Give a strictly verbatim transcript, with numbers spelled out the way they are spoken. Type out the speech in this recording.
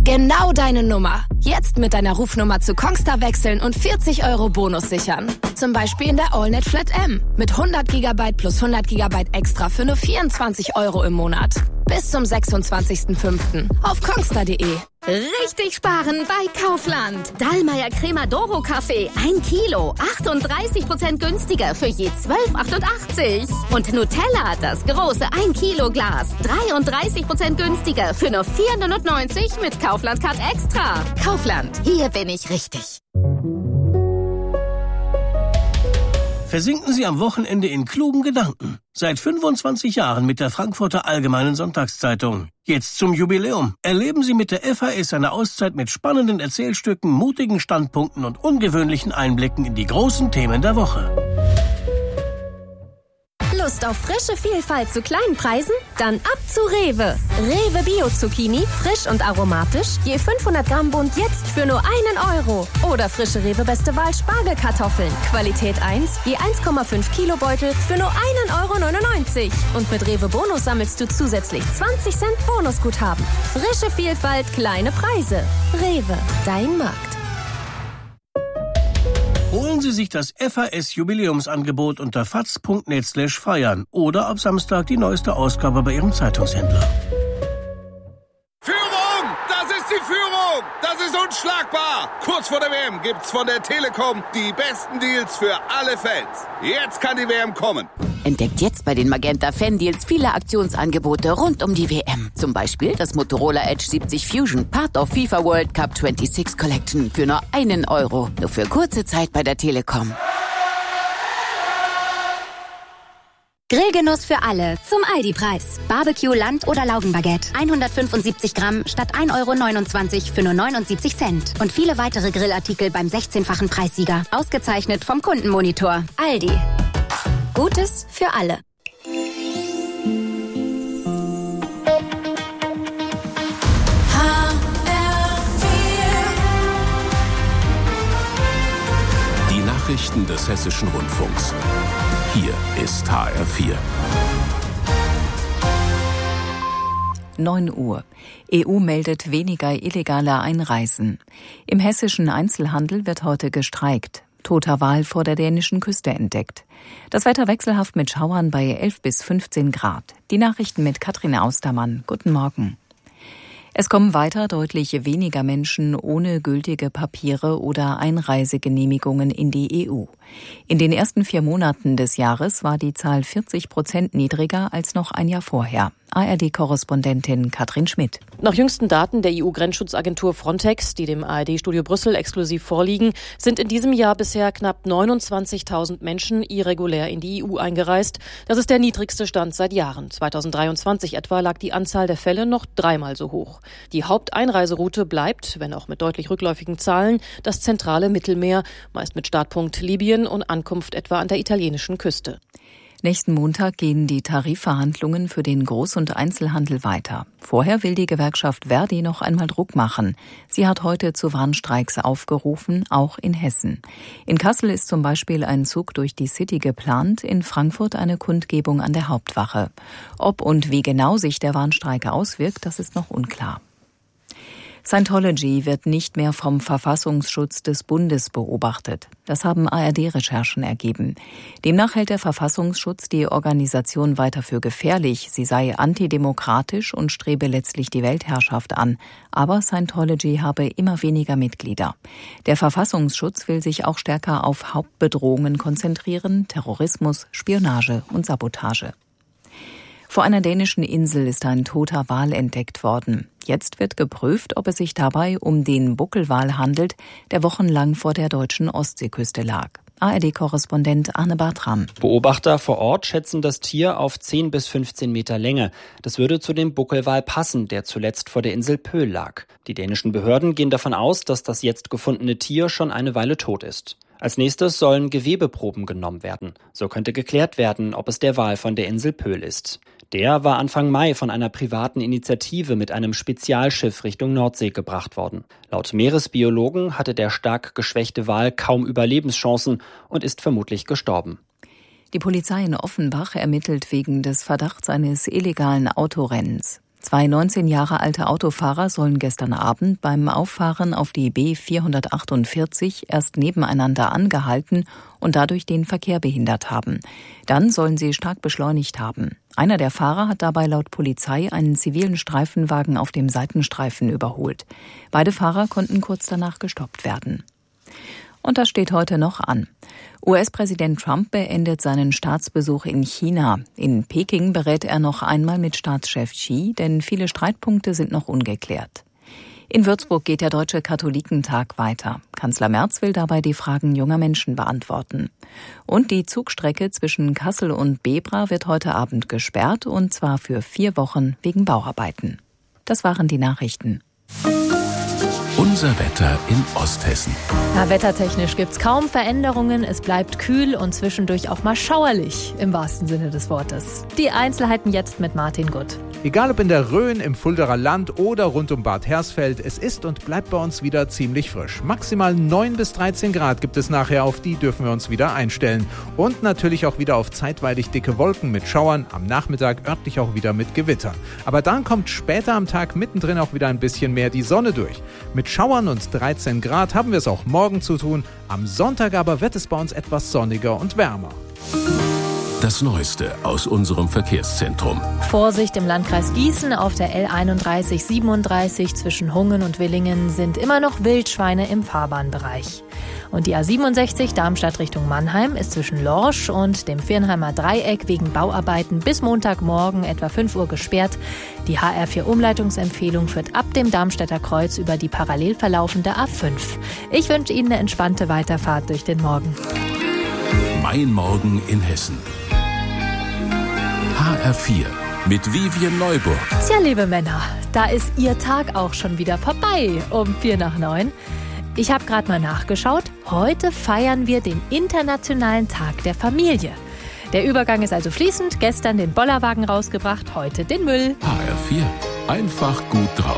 Genau deine Nummer. Jetzt mit deiner Rufnummer zu Kongstar wechseln und vierzig Euro Bonus sichern. Zum Beispiel in der AllNet Flat M. Mit hundert Gigabyte plus hundert Gigabyte extra für nur vierundzwanzig Euro im Monat. Bis zum sechsundzwanzigsten fünften auf kongstar punkt de. Richtig sparen bei Kaufland. Dallmayr Cremadoro Kaffee, ein Kilo, achtunddreißig Prozent günstiger für je zwölf Euro achtundachtzig. Und Nutella, das große ein Kilo Glas, dreiunddreißig Prozent günstiger für nur vier Euro neunundneunzig mit Kaufland Card Extra. Kaufland, hier bin ich richtig. Versinken Sie am Wochenende in klugen Gedanken. Seit fünfundzwanzig Jahren mit der Frankfurter Allgemeinen Sonntagszeitung. Jetzt zum Jubiläum. Erleben Sie mit der F A S eine Auszeit mit spannenden Erzählstücken, mutigen Standpunkten und ungewöhnlichen Einblicken in die großen Themen der Woche. Lust auf frische Vielfalt zu kleinen Preisen? Dann ab zu Rewe. Rewe Bio Zucchini, frisch und aromatisch, je fünfhundert Gramm bunt jetzt für nur einen Euro. Oder frische Rewe Beste Wahl Spargelkartoffeln, Qualität eins, je eins Komma fünf Kilo Beutel für nur einen Euro neunundneunzig. Und mit Rewe Bonus sammelst du zusätzlich zwanzig Cent Bonusguthaben. Frische Vielfalt, kleine Preise. Rewe, dein Markt. Holen Sie sich das F A S-Jubiläumsangebot unter faz punkt net slash feiern oder ab Samstag die neueste Ausgabe bei Ihrem Zeitungshändler. Führung! Das ist die Führung! Das ist unschlagbar! Kurz vor der W M gibt's von der Telekom die besten Deals für alle Fans. Jetzt kann die W M kommen. Entdeckt jetzt bei den Magenta Fan Deals viele Aktionsangebote rund um die W M. Zum Beispiel das Motorola Edge siebzig Fusion, Part of FIFA World Cup sechsundzwanzig Collection für nur einen Euro. Nur für kurze Zeit bei der Telekom. Grillgenuss für alle zum Aldi-Preis. Barbecue, Land- oder Laugenbaguette. hundertfünfundsiebzig Gramm statt ein Euro neunundzwanzig für nur neunundsiebzig Cent. Und viele weitere Grillartikel beim sechzehnfachen Preissieger. Ausgezeichnet vom Kundenmonitor. Aldi. Gutes für alle. Die Nachrichten des Hessischen Rundfunks. Hier ist H R vier. neun Uhr. E U meldet weniger illegale Einreisen. Im hessischen Einzelhandel wird heute gestreikt. Toter Wal vor der dänischen Küste entdeckt. Das Wetter wechselhaft mit Schauern bei elf bis fünfzehn Grad. Die Nachrichten mit Katrin Austermann. Guten Morgen. Es kommen weiter deutlich weniger Menschen ohne gültige Papiere oder Einreisegenehmigungen in die E U. In den ersten vier Monaten des Jahres war die Zahl vierzig Prozent niedriger als noch ein Jahr vorher. A R D-Korrespondentin Katrin Schmidt. Nach jüngsten Daten der E U-Grenzschutzagentur Frontex, die dem A R D-Studio Brüssel exklusiv vorliegen, sind in diesem Jahr bisher knapp neunundzwanzigtausend Menschen irregulär in die E U eingereist. Das ist der niedrigste Stand seit Jahren. zweitausenddreiundzwanzig etwa lag die Anzahl der Fälle noch dreimal so hoch. Die Haupteinreiseroute bleibt, wenn auch mit deutlich rückläufigen Zahlen, das zentrale Mittelmeer, meist mit Startpunkt Libyen und Ankunft etwa an der italienischen Küste. Nächsten Montag gehen die Tarifverhandlungen für den Groß- und Einzelhandel weiter. Vorher will die Gewerkschaft Verdi noch einmal Druck machen. Sie hat heute zu Warnstreiks aufgerufen, auch in Hessen. In Kassel ist zum Beispiel ein Zug durch die City geplant, in Frankfurt eine Kundgebung an der Hauptwache. Ob und wie genau sich der Warnstreik auswirkt, das ist noch unklar. Scientology wird nicht mehr vom Verfassungsschutz des Bundes beobachtet. Das haben A R D-Recherchen ergeben. Demnach hält der Verfassungsschutz die Organisation weiter für gefährlich. Sie sei antidemokratisch und strebe letztlich die Weltherrschaft an. Aber Scientology habe immer weniger Mitglieder. Der Verfassungsschutz will sich auch stärker auf Hauptbedrohungen konzentrieren: Terrorismus, Spionage und Sabotage. Vor einer dänischen Insel ist ein toter Wal entdeckt worden. Jetzt wird geprüft, ob es sich dabei um den Buckelwal handelt, der wochenlang vor der deutschen Ostseeküste lag. A R D-Korrespondent Arne Bartram. Beobachter vor Ort schätzen das Tier auf zehn bis fünfzehn Meter Länge. Das würde zu dem Buckelwal passen, der zuletzt vor der Insel Pöhl lag. Die dänischen Behörden gehen davon aus, dass das jetzt gefundene Tier schon eine Weile tot ist. Als nächstes sollen Gewebeproben genommen werden. So könnte geklärt werden, ob es der Wal von der Insel Pöhl ist. Der war Anfang Mai von einer privaten Initiative mit einem Spezialschiff Richtung Nordsee gebracht worden. Laut Meeresbiologen hatte der stark geschwächte Wal kaum Überlebenschancen und ist vermutlich gestorben. Die Polizei in Offenbach ermittelt wegen des Verdachts eines illegalen Autorennens. Zwei neunzehn Jahre alte Autofahrer sollen gestern Abend beim Auffahren auf die B vierhundertachtundvierzig erst nebeneinander angehalten und dadurch den Verkehr behindert haben. Dann sollen sie stark beschleunigt haben. Einer der Fahrer hat dabei laut Polizei einen zivilen Streifenwagen auf dem Seitenstreifen überholt. Beide Fahrer konnten kurz danach gestoppt werden. Und das steht heute noch an. U S-Präsident Trump beendet seinen Staatsbesuch in China. In Peking berät er noch einmal mit Staatschef Xi, denn viele Streitpunkte sind noch ungeklärt. In Würzburg geht der Deutsche Katholikentag weiter. Kanzler Merz will dabei die Fragen junger Menschen beantworten. Und die Zugstrecke zwischen Kassel und Bebra wird heute Abend gesperrt, und zwar für vier Wochen wegen Bauarbeiten. Das waren die Nachrichten. Unser Wetter in Osthessen. Ja, wettertechnisch gibt's kaum Veränderungen. Es bleibt kühl und zwischendurch auch mal schauerlich, im wahrsten Sinne des Wortes. Die Einzelheiten jetzt mit Martin Gutt. Egal ob in der Rhön, im Fuldaer Land oder rund um Bad Hersfeld, es ist und bleibt bei uns wieder ziemlich frisch. Maximal neun bis dreizehn Grad gibt es nachher, auf die dürfen wir uns wieder einstellen. Und natürlich auch wieder auf zeitweilig dicke Wolken mit Schauern, am Nachmittag örtlich auch wieder mit Gewittern. Aber dann kommt später am Tag mittendrin auch wieder ein bisschen mehr die Sonne durch. Mit Schauern und dreizehn Grad haben wir es auch morgen zu tun. Am Sonntag aber wird es bei uns etwas sonniger und wärmer. Das Neueste aus unserem Verkehrszentrum. Vorsicht im Landkreis Gießen. Auf der L einunddreißig siebenunddreißig zwischen Hungen und Willingen sind immer noch Wildschweine im Fahrbahnbereich. Und die A siebenundsechzig Darmstadt Richtung Mannheim ist zwischen Lorsch und dem Viernheimer Dreieck wegen Bauarbeiten bis Montagmorgen etwa fünf Uhr gesperrt. Die H R vier Umleitungsempfehlung führt ab dem Darmstädter Kreuz über die parallel verlaufende A fünf. Ich wünsche Ihnen eine entspannte Weiterfahrt durch den Morgen. Mein Morgen in Hessen. H R vier mit Vivian Neuburg. Tja, liebe Männer, da ist Ihr Tag auch schon wieder vorbei um vier nach neun. Ich habe gerade mal nachgeschaut. Heute feiern wir den Internationalen Tag der Familie. Der Übergang ist also fließend. Gestern den Bollerwagen rausgebracht, heute den Müll. H R vier. Einfach gut drauf.